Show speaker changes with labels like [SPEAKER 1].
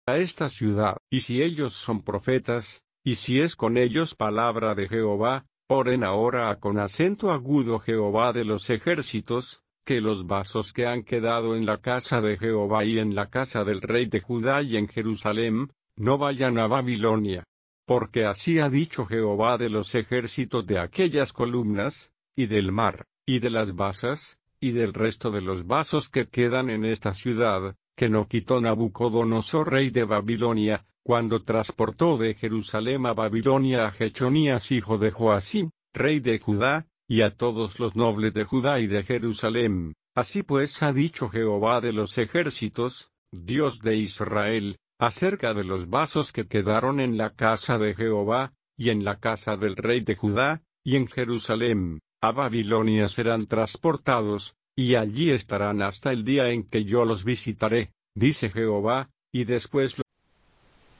[SPEAKER 1] a esta ciudad, y si ellos son profetas, y si es con ellos palabra de Jehová, oren ahora con acento agudo Jehová de los ejércitos, que los vasos que han quedado en la casa de Jehová y en la casa del rey de Judá y en Jerusalén, no vayan a Babilonia. Porque así ha dicho Jehová de los ejércitos de aquellas columnas, y del mar, y de las basas, y del resto de los vasos que quedan en esta ciudad, que no quitó Nabucodonosor rey de Babilonia, cuando transportó de Jerusalén a Babilonia a Jechonías hijo de Joacim, rey de Judá, y a todos los nobles de Judá y de Jerusalén. Así pues ha dicho Jehová de los ejércitos, Dios de Israel, acerca de los vasos que quedaron en la casa de Jehová, y en la casa del rey de Judá, y en Jerusalén, a Babilonia serán transportados, y allí estarán hasta el día en que yo los visitaré, dice Jehová, y después